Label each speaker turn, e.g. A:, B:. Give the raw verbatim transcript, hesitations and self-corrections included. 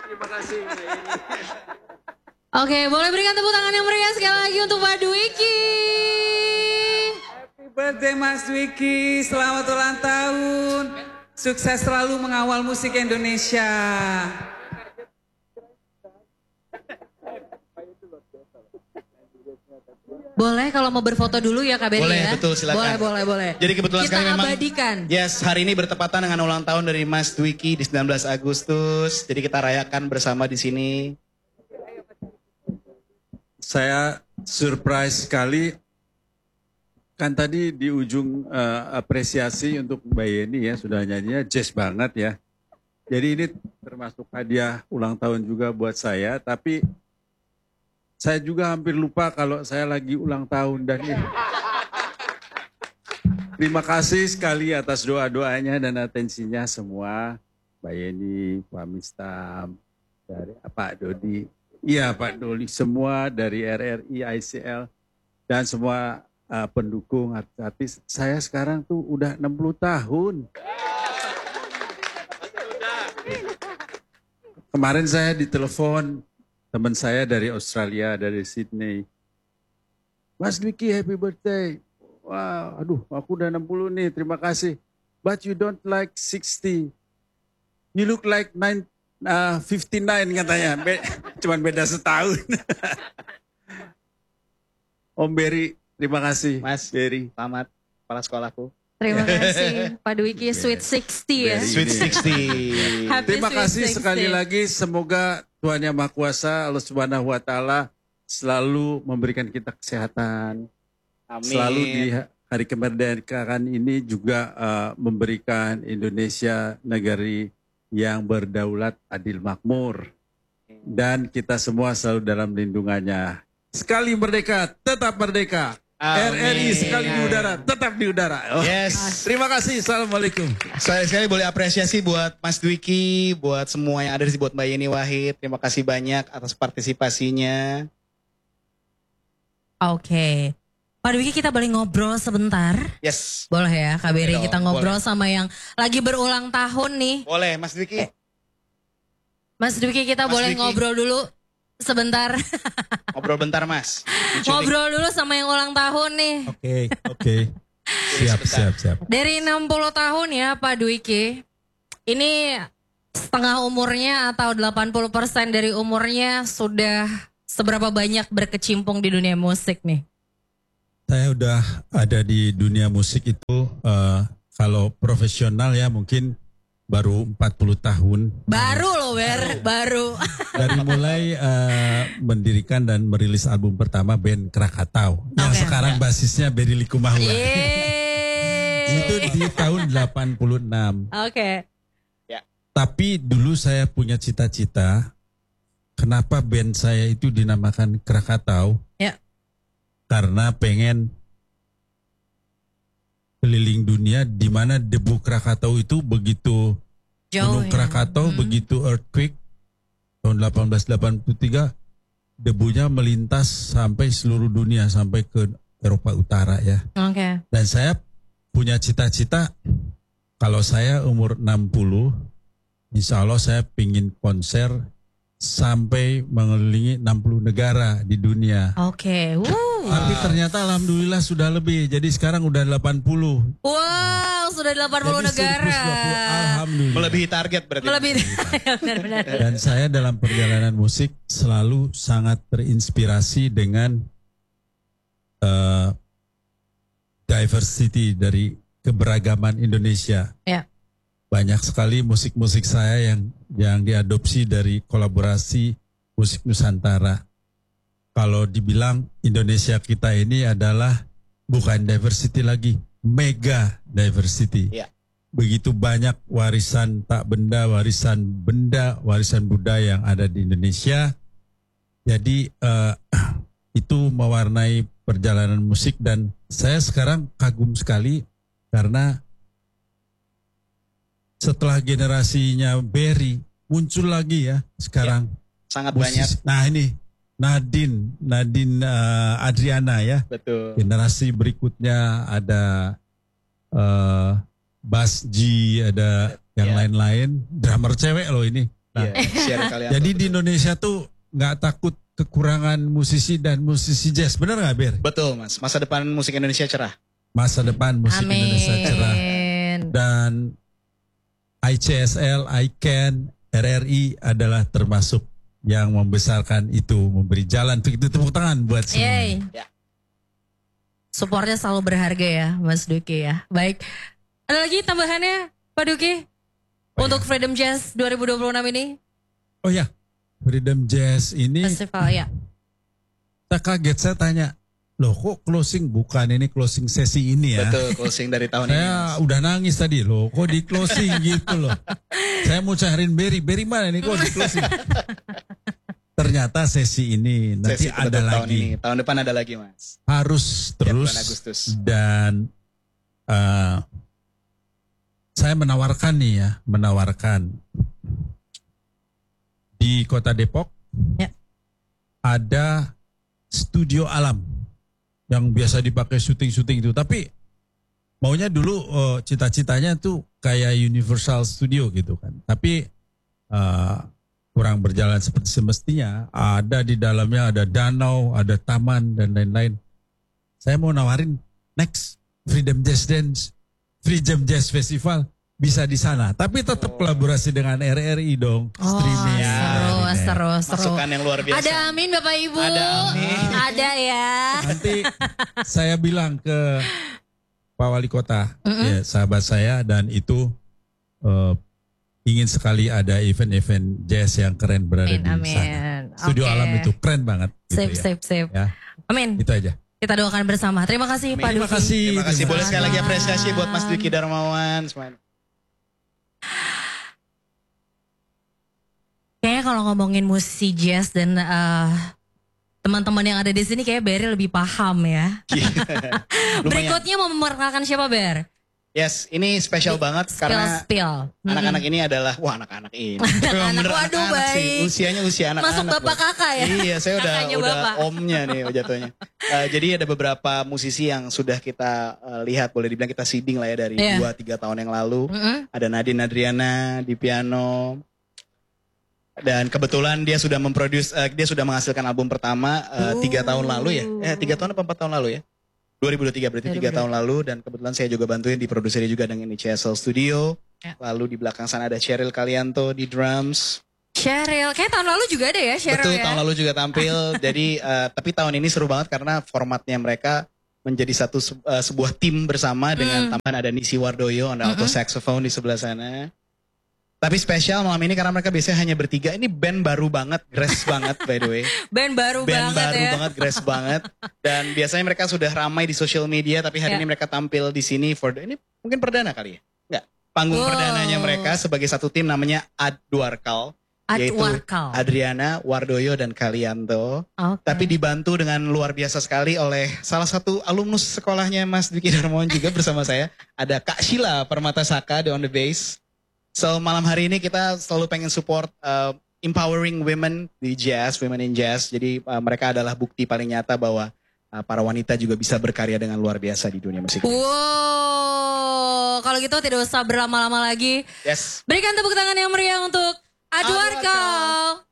A: Terima kasih Mbak Yeni.
B: Oke, boleh berikan tepuk tangan yang meriah sekali lagi untuk Pak Dwiki.
C: Happy birthday Mas Dwiki, selamat ulang tahun. Sukses selalu mengawal musik Indonesia.
B: Boleh kalau mau berfoto dulu ya Kak Beri
D: Boleh,
B: ya.
D: betul, silakan.
B: Boleh, boleh, boleh.
D: Jadi kebetulan
B: kita
D: sekali memang.
B: abadikan.
D: Yes, hari ini bertepatan dengan ulang tahun dari Mas Dwiki di sembilan belas Agustus. Jadi kita rayakan bersama di sini.
A: Saya surprise sekali. Kan tadi di ujung uh, apresiasi untuk Mbak Yeni ya, sudah nyanyinya jazz banget ya. Jadi ini termasuk hadiah ulang tahun juga buat saya, tapi saya juga hampir lupa kalau saya lagi ulang tahun dan ini. Terima kasih sekali atas doa-doanya dan atensinya semua. Mbak Yeni, Pak Mistam, dari Pak Dodi, iya Pak Doli, semua dari R R I, I C L, dan semua uh, pendukung artis. Saya sekarang tuh udah enam puluh tahun. Kemarin saya ditelepon teman saya dari Australia, dari Sydney. Mas Dwiki, happy birthday. Wah, aduh, aku udah enam puluh nih, terima kasih. But you don't like sixty. You look like nine, uh, fifty-nine katanya. Be cuman beda setahun. Om Berry, terima kasih.
D: Mas
A: Berry.
D: Selamat, kepala sekolahku.
B: Terima kasih Pak Dwiki, Sweet sixty ya.
D: Sweet sixty.
B: Happy
A: Terima
B: Sweet
A: kasih
B: sixty.
A: sekali lagi, semoga Tuhan Yang Maha Kuasa, Allah Subhanahu wa Ta'ala selalu memberikan kita kesehatan.
D: Amin.
A: Selalu di hari kemerdekaan ini juga uh, memberikan Indonesia negeri yang berdaulat, adil, makmur. Dan kita semua selalu dalam lindungannya. Sekali merdeka, tetap merdeka.
D: Amin.
A: R R I sekali di udara, tetap di udara. Oh.
D: Yes.
A: Terima kasih, Assalamualaikum.
D: Saya sekali boleh apresiasi buat Mas Dwiki, buat semua yang ada di sini, buat Mbak Yeni Wahid. Terima kasih banyak atas partisipasinya.
B: Oke. Pak Dwiki kita boleh ngobrol sebentar?
D: Yes.
B: Boleh ya Kak Beri,
D: Boleh
B: kita
D: dong,
B: ngobrol
D: boleh.
B: sama yang lagi berulang tahun nih.
D: Boleh, Mas Dwiki.
B: Mas Dwiki kita
D: Mas
B: boleh
D: Dwiki.
B: ngobrol dulu sebentar.
D: Ngobrol bentar, Mas. Dicubit.
B: Ngobrol dulu sama yang ulang tahun nih.
E: Oke, oke. Siap, siap, siap.
B: Dari enam puluh tahun ya Pak Dwiki. Ini setengah umurnya atau delapan puluh persen dari umurnya sudah seberapa banyak berkecimpung di dunia musik nih?
E: Saya udah ada di dunia musik itu eh, kalau profesional ya mungkin baru empat puluh tahun.
B: Baru loh Ber, baru.
E: Dari mulai eh, mendirikan dan merilis album pertama band Krakatau. Yang
B: Oke.
E: sekarang basisnya Berry Likumahua.
B: Yeay.
E: Itu di tahun delapan puluh enam.
B: Oke.
E: Tapi dulu saya punya cita-cita. Kenapa band saya itu dinamakan Krakatau?
B: Ya.
E: Karena pengen keliling dunia di mana debu Krakatau itu begitu
B: Jauh
E: Gunung
B: ya.
E: Krakatau
B: Hmm.
E: begitu earthquake tahun delapan belas delapan puluh tiga debunya melintas sampai seluruh dunia sampai ke Eropa Utara ya.
B: Oke.
E: Dan saya punya cita-cita kalau saya umur enam puluh insya Allah saya pingin konser sampai mengelilingi enam puluh negara di dunia.
B: Oke. Wuh.
E: Tapi ternyata alhamdulillah sudah lebih. Jadi sekarang udah delapan puluh.
B: Wow, sudah delapan puluh
E: Jadi
B: negara.
E: surplus dua puluh, alhamdulillah.
D: Melebihi target berarti.
B: Melebihi. Benar-benar.
E: Dan saya dalam perjalanan musik selalu sangat terinspirasi dengan uh, diversity dari keberagaman Indonesia.
B: Ya.
E: Banyak sekali musik-musik saya yang yang diadopsi dari kolaborasi musik Nusantara. Kalau dibilang Indonesia kita ini adalah bukan diversity lagi, mega diversity.
D: Ya.
E: Begitu banyak warisan tak benda, warisan benda, warisan budaya yang ada di Indonesia. Jadi eh, itu mewarnai perjalanan musik dan saya sekarang kagum sekali karena setelah generasinya Berry muncul lagi ya sekarang.
D: Sangat
E: Musis-
D: banyak.
E: Nah ini Nadine, Nadine uh, Adriana ya.
D: Betul.
E: Generasi berikutnya ada uh, Bas G, ada yang
D: Ya.
E: lain-lain. Drummer cewek loh ini. Nah,
D: Iya, Sheryl Kalianto.
E: jadi di Indonesia tuh nggak takut kekurangan musisi dan musisi jazz, benar nggak Ber?
D: Betul Mas, masa depan musik Indonesia cerah.
E: Masa depan musik Indonesia cerah.
B: Amin.
E: Dan I C S L, I C A N, R R I adalah termasuk yang membesarkan itu, memberi jalan. Itu tepuk tangan buat semua.
B: Yeay.
D: Ya.
B: Supportnya selalu berharga ya Mas Duki ya. Baik, ada lagi tambahannya Pak Duki?
E: Oh,
B: Untuk
E: ya.
B: Freedom Jazz dua ribu dua puluh enam ini?
E: Oh ya, Freedom Jazz ini
B: Festival ya.
E: saya kaget, saya tanya, loh kok closing, bukan ini closing sesi ini ya.
D: Betul, closing dari tahun ini.
E: Saya
D: Mas.
E: udah nangis tadi loh, kok di closing gitu loh. Saya mau cariin Berry, Berry mana nih kok di closing. Ternyata sesi ini nanti
D: Sesi
E: ada
D: penutup tahun
E: lagi.
D: ini. Tahun depan ada lagi Mas.
E: Harus
D: Ya,
E: terus.
D: bulan Agustus.
E: Dan eh, saya menawarkan nih ya, menawarkan di Kota Depok
B: Ya.
E: ada studio alam yang biasa dipakai syuting-syuting itu. Tapi maunya dulu eh, cita-citanya tuh kayak Universal Studio gitu kan. Tapi eh, kurang berjalan seperti semestinya. Ada di dalamnya ada danau, ada taman dan lain-lain. Saya mau nawarin next Freedom Jazz Dance, Freedom Jazz Festival bisa di sana. Tapi tetap kolaborasi dengan R R I dong.
B: Oh,
E: Streaming.
B: seru, seru, seru.
D: Masukan yang luar biasa.
B: Ada amin Bapak Ibu.
D: Ada amin.
B: Ada ya.
E: Nanti saya bilang ke Pak Wali Kota, ya, sahabat saya, dan itu eh, ingin sekali ada event-event jazz yang keren berada
B: Amin,
E: di
B: amin.
E: sana. Studio
B: Oke.
E: alam itu keren banget. Gitu
B: Sip,
E: ya.
B: sip, sip.
E: Ya,
B: Amin.
E: itu aja.
B: Kita doakan bersama. Terima kasih Pak
E: Terima
B: Duki.
E: kasih.
D: Terima kasih. Boleh sekali lagi
B: kasih.
D: apresiasi buat Mas Dwiki Darmawan. Semuanya.
B: Kayaknya kalau ngomongin musisi jazz dan eh, teman-teman yang ada di sini kayak Berry lebih paham ya.
D: Lumayan.
B: Berikutnya mau memperkenalkan siapa Ber?
D: Yes, ini spesial banget
B: Spill,
D: karena
B: spill.
D: anak-anak ini adalah, wah anak-anak ini. Memang bener
B: Waduh,
D: anak-anak sih.
B: baik.
D: Usianya usia anak-anak.
B: Masuk bapak
D: Bro.
B: kakak ya?
D: Iya, saya udah
B: Kakaknya
D: udah
B: bapak.
D: omnya nih jatuhnya. Eh, jadi ada beberapa musisi yang sudah kita eh, lihat, boleh dibilang kita seeding lah ya dari
B: Iya.
D: dua tiga tahun yang lalu.
B: Mm-mm.
D: Ada Nadine Adriana di piano. Dan kebetulan dia sudah memproduce, eh, dia sudah menghasilkan album pertama eh, tiga tahun lalu ya. Eh tiga tahun apa empat tahun lalu ya? dua ribu dua puluh tiga berarti tiga tahun lalu. Dan kebetulan saya juga bantuin di produsernya juga dengan C S L Studio.
B: Ya.
D: Lalu di belakang sana ada Sheryl Kalianto di drums.
B: Sheryl, kayak tahun lalu juga ada ya Sheryl
D: Betul,
B: ya?
D: tahun lalu juga tampil. Jadi eh, tapi tahun ini seru banget karena formatnya mereka menjadi satu se- eh, sebuah tim bersama dengan
B: Hmm.
D: tambahan ada Nisi Wardoyo, ada alto
B: Mm-mm.
D: saxophone di sebelah sana. Tapi spesial malam ini karena mereka biasanya hanya bertiga. Ini band baru banget, grass banget by the way.
B: Band baru
D: Band
B: banget
D: baru
B: ya.
D: banget, grass banget. Dan biasanya mereka sudah ramai di social media, tapi hari
B: Ya.
D: ini mereka tampil di sini for the, ini mungkin perdana kali ya? Enggak. Panggung
B: Wow.
D: perdananya mereka sebagai satu tim namanya Adwarkal. Yaitu
B: Adwarkal.
D: Adriana, Wardoyo, dan Kalianto.
B: Oke.
D: Tapi dibantu dengan luar biasa sekali oleh salah satu alumnus sekolahnya Mas Dwiki Darmawan juga bersama saya. Ada Kak Sheila Permatasaka di on the bass. So malam hari ini kita selalu pengen support uh, empowering women di jazz, women in jazz. Jadi uh, mereka adalah bukti paling nyata bahwa uh, para wanita juga bisa berkarya dengan luar biasa di dunia musik.
B: Wow, kalau gitu tidak usah berlama-lama lagi.
D: Yes.
B: Berikan tepuk tangan yang meriah untuk Adwarkal.